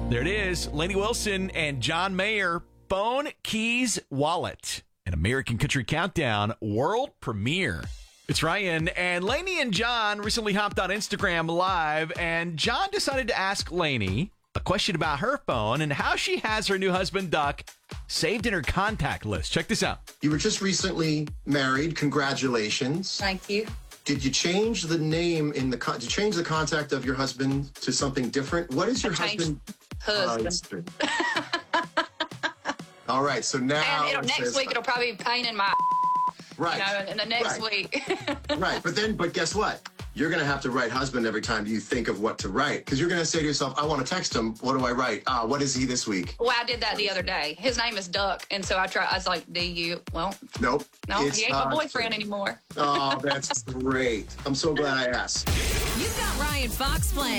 There it is. Lainey Wilson and John Mayer, Phone, Keys, Wallet, an American Country Countdown world premiere. It's Ryan, and Lainey and John recently hopped on Instagram Live, and John decided to ask Lainey a question about her phone and how she has her new husband, Duck, saved in her contact list. Check this out. You were just recently married. Congratulations. Thank you. Did you change the name in the did you change the contact of your husband to something different? What is your husband? Husband. All right, so now And next week it'll probably be pain in my right in the next week. right, but guess what? You're going to have to write husband every time you think of what to write, because you're going to say to yourself, I want to text him. What do I write? What is he this week? Well, I did that the other day. His name is Duck, and so I was like, D-U. Well, nope. No, he ain't my boyfriend anymore. Oh, that's great. I'm so glad I asked. You've got Ryan Fox playing.